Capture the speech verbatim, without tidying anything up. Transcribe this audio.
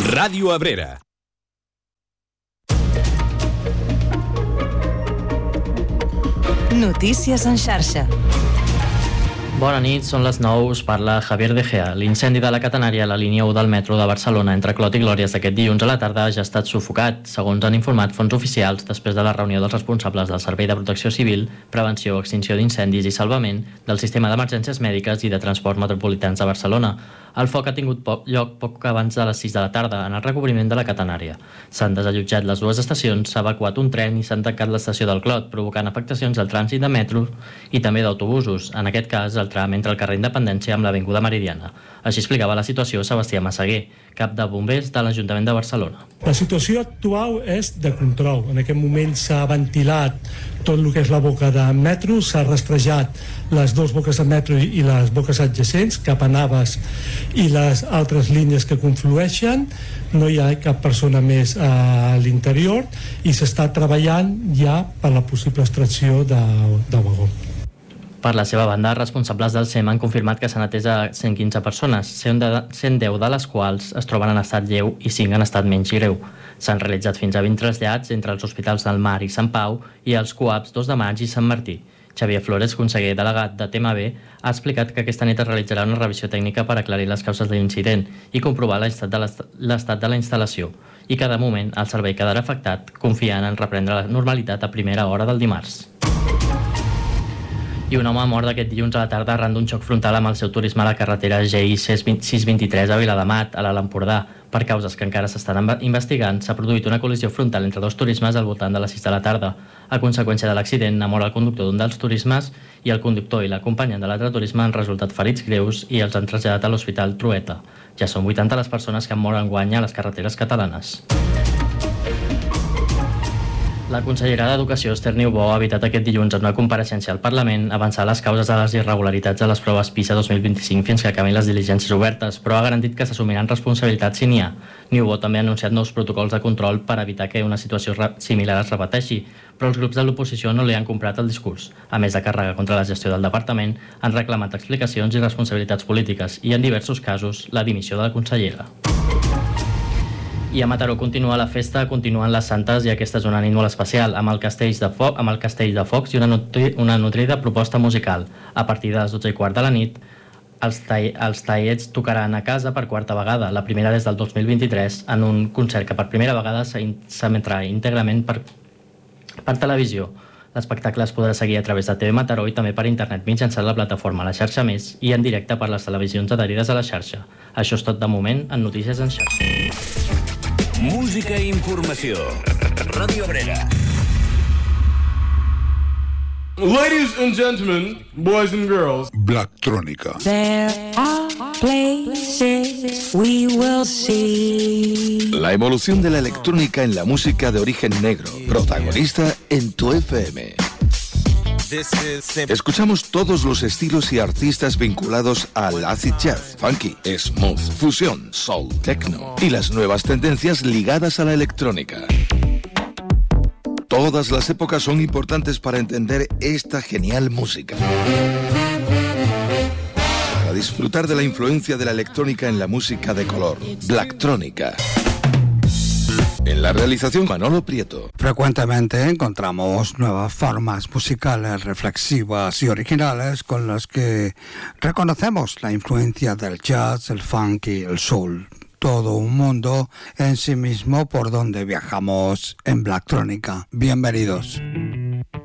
Ràdio Abrera. Notícies en xarxa. Bona nit, són les nou, us parla Javier De Gea. L'incendi de la catenària a la línia u del metro de Barcelona entre Clot i Glòries d'aquest dilluns a la tarda ja ha estat sufocat, segons han informat fonts oficials després de la reunió dels responsables del Servei de Protecció Civil, Prevenció, Extinció d'Incendis i Salvament, del Sistema d'Emergències Mèdiques i de Transport Metropolitans de Barcelona. El foc ha tingut poc lloc poc abans de les sis de la tarda en el recobriment de la catenària. S'han desallotjat les dues estacions, s'ha evacuat un tren i s'han tancat l'estació del Clot, provocant afectacions al trànsit de metro i també d'autobusos, en aquest cas el tram entre el carrer Independència amb l'Avinguda Meridiana. Així explicava la situació Sebastià Massaguer, cap de bombers de l'Ajuntament de Barcelona. La situació actual és de control. En aquest moment s'ha ventilat tot el que és la boca de metro, s'ha rastrejat les dues boques de metro i les boques adjacents cap a Navas i les altres línies que conflueixen. No hi ha cap persona més a l'interior i s'està treballant ja per la possible extracció de, de vagó. Per la seva banda, responsables del S E M han confirmat que s'han atès a cent quinze persones, cent deu de les quals es troben en estat lleu i cinc en estat menys greu. S'han realitzat fins a vint trasllats entre els hospitals del Mar i Sant Pau i els C U A Ps dos de Maig i Sant Martí. Xavier Flores, conseller delegat de T M B, ha explicat que aquesta nit es realitzarà una revisió tècnica per aclarir les causes de l'incident i comprovar l'estat de l'estat de la instal·lació i que de moment el servei quedarà afectat, confiant en reprendre la normalitat a primera hora del dimarts. I un home ha mort aquest dilluns a la tarda arran d'un xoc frontal amb el seu turisme a la carretera G I sis vint-i-tres a Viladamat, a l'Alt Empordà. Per causes que encara s'estan investigant, s'ha produït una col·lisió frontal entre dos turismes al voltant de les sis de la tarda. A conseqüència de l'accident, ha mort el conductor d'un dels turismes i el conductor i l'acompanyant de l'altre turisme han resultat ferits greus i els han traslladat a l'Hospital Trueta. Ja són vuitanta les persones que han mort enguany a les carreteres catalanes. La consellera d'Educació, Esther Niubó, ha evitat aquest dilluns en una compareixença al Parlament avançar les causes de les irregularitats de les proves PISA dos mil vint-i-cinc fins que acabin les diligències obertes, però ha garantit que s'assumiran responsabilitats si n'hi ha. Niubó també ha anunciat nous protocols de control per evitar que una situació similar es repeteixi, però els grups de l'oposició no li han comprat el discurs. A més de càrrega contra la gestió del departament, han reclamat explicacions i responsabilitats polítiques i, en diversos casos, la dimissió de la consellera. I a Mataró continua la festa, continuen les santes i aquesta és una nit molt especial, amb el castell de, foc, amb el castell de focs i una, nutri, una nutrida proposta musical. A partir de les dotze i quart de la nit, els, tall, els tallets tocaran a casa per quarta vegada, la primera des del dos mil vint-i-tres, en un concert que per primera vegada s'emetrà íntegrament per, per televisió. L'espectacle es podrà seguir a través de T V Mataró i també per internet mitjançant la plataforma La Xarxa Més i en directe per les televisions adherides a la xarxa. Això és tot de moment en Notícies en xarxa. Música i informació. Ràdio Abrera. Ladies and gentlemen, boys and girls. Blacktronica. There are places we will see. La evolución de la electrónica en la música de origen negro. Protagonista en tu F M. Escuchamos todos los estilos y artistas vinculados al acid jazz, funky, smooth, fusión, soul, techno y las nuevas tendencias ligadas a la electrónica. Todas las épocas son importantes para entender esta genial música. Para disfrutar de la influencia de la electrónica en la música de color, Blacktronica. En la realización, Manolo Prieto. Frecuentemente encontramos nuevas formas musicales reflexivas y originales con las que reconocemos la influencia del jazz, el funk y el soul. Todo un mundo en sí mismo por donde viajamos en Blacktronica. Bienvenidos.